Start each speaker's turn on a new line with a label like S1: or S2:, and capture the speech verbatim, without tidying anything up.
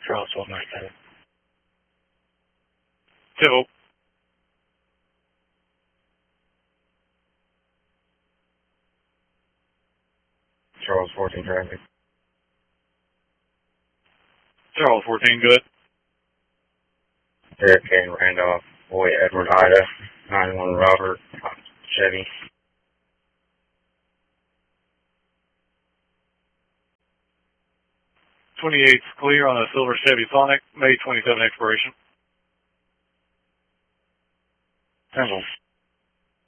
S1: Charles twelve ninety-seven.
S2: Civil.
S1: Charles fourteen traffic.
S2: Charles fourteen, good.
S1: Hurricane Randolph, Boy Edward Ida, nine one Robert, Chevy.
S2: twenty-eight's clear on a silver Chevy Sonic, May twenty-seventh expiration.
S1: Temple.